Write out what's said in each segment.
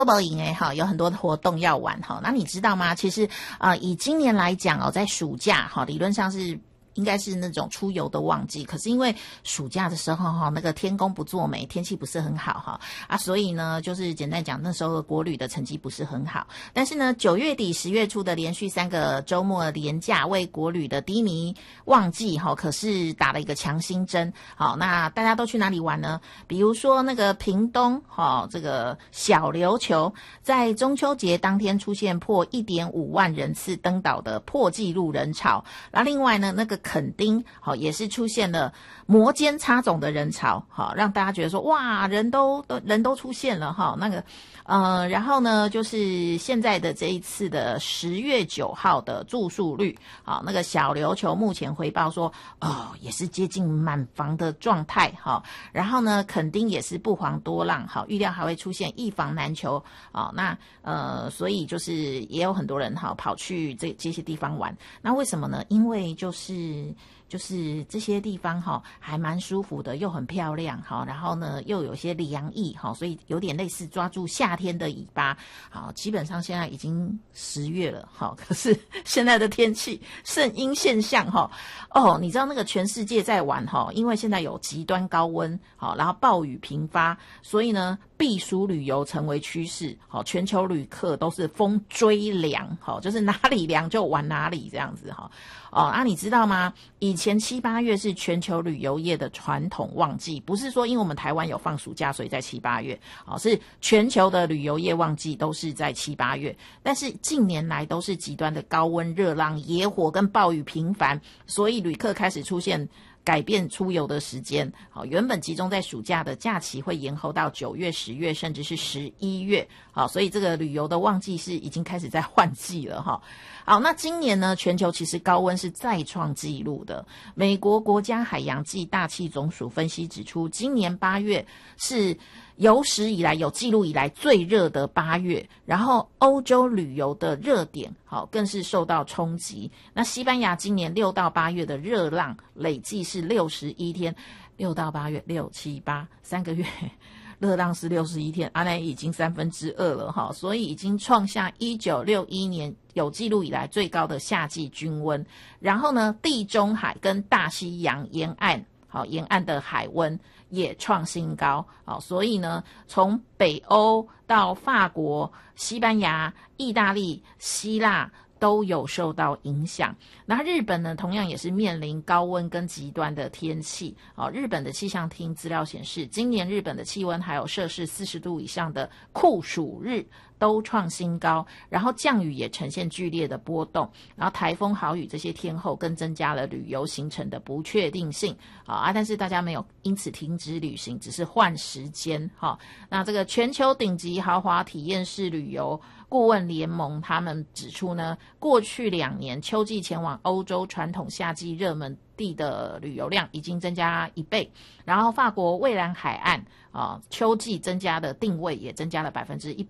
不赢有很多的活动要玩那你知道吗？其实以今年来讲在暑假理论上是应该是那种出游的旺季，可是因为暑假的时候那个天公不作美，天气不是很好所以呢就是简单讲那时候的国旅的成绩不是很好。但是呢9月底10月初的连续3个周末连假为国旅的低迷旺季可是打了一个强心针。好，那大家都去哪里玩呢？比如说那个屏东这个小琉球在中秋节当天出现破 1.5 万人次登岛的破纪录人潮。那另外呢那个垦丁也是出现了摩肩擦踵的人潮让大家觉得说哇人都出现了那个然后呢就是现在的这一次的10月9号的住宿率那个小琉球目前回报说也是接近满房的状态然后呢垦丁也是不遑多让预料还会出现一房难求那所以就是也有很多人跑去这些地方玩。那为什么呢？因为就是这些地方还蛮舒服的，又很漂亮然后呢又有些凉意所以有点类似抓住夏天的尾巴基本上现在已经10月了可是现在的天气圣婴现象你知道那个全世界在玩因为现在有极端高温然后暴雨频发，所以呢避暑旅游成为趋势全球旅客都是疯追凉就是哪里凉就玩哪里这样子你知道吗？以前7、8月是全球旅游业的传统旺季，不是说因为我们台湾有放暑假所以在7、8月是全球的旅游业旺季都是在7、8月。但是近年来都是极端的高温、热浪、野火跟暴雨频繁，所以旅客开始出现改变出游的时间原本集中在暑假的假期会延后到9月、10月甚至是11月所以这个旅游的旺季是已经开始在换季了好，那今年呢全球其实高温是再创纪录的。美国国家海洋暨大气总署分析指出，今年8月是有史以来有记录以来最热的8月，然后欧洲旅游的热点更是受到冲击。那西班牙今年6到8月的热浪累计是61天，6到8月6、7、8 3个月热浪是61天，那已经2/3了所以已经创下1961年有记录以来最高的夏季均温。然后呢地中海跟大西洋沿岸的海温也创新高所以呢从北欧到法国、西班牙、意大利、希腊都有受到影响。那日本呢同样也是面临高温跟极端的天气日本的气象厅资料显示，今年日本的气温还有摄氏40度以上的酷暑日都创新高，然后降雨也呈现剧烈的波动，然后台风豪雨这些天候更增加了旅游行程的不确定性但是大家没有因此停止旅行，只是换时间那这个全球顶级豪华体验式旅游顾问联盟他们指出呢，过去2年秋季前往欧洲传统夏季热门地的旅游量已经增加1倍，然后法国蔚蓝海岸秋季增加的定位也增加了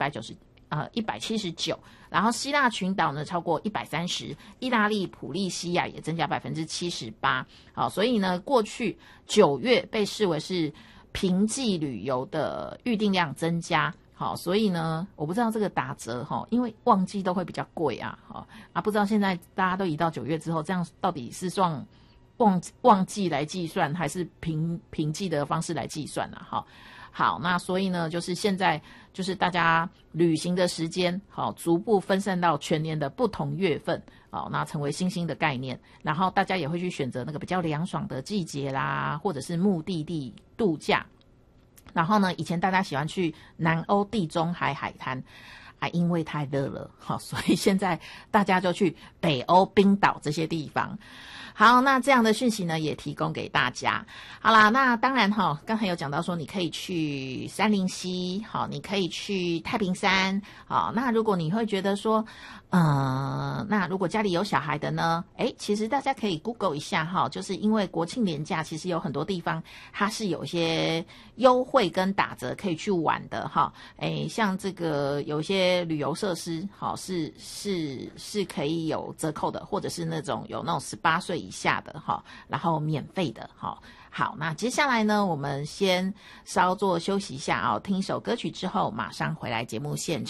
179%，然后希腊群岛呢超过130%，意大利普利西亚也增加78%所以呢过去9月被视为是平季旅游的预订量增加所以呢我不知道这个打折因为旺季都会比较贵不知道现在大家都移到9月之后，这样到底是算旺季来计算还是平季的方式来计算好，那所以呢就是现在就是大家旅行的时间逐步分散到全年的不同月份那成为新兴的概念，然后大家也会去选择那个比较凉爽的季节啦，或者是目的地度假。然后呢以前大家喜欢去南欧地中海海滩因为太热了所以现在大家就去北欧冰岛这些地方。好，那这样的讯息呢也提供给大家。好啦，那当然刚才有讲到说你可以去杉林溪你可以去太平山那如果你会觉得说那如果家里有小孩的呢其实大家可以 Google 一下就是因为国庆连假其实有很多地方它是有一些优惠跟打折可以去玩的像这个有一些旅游设施是可以有折扣的，或者是有那种18岁以下的哈，然后免费的哈。好，那接下来呢，我们先稍作休息一下哦，听一首歌曲之后，马上回来节目现场。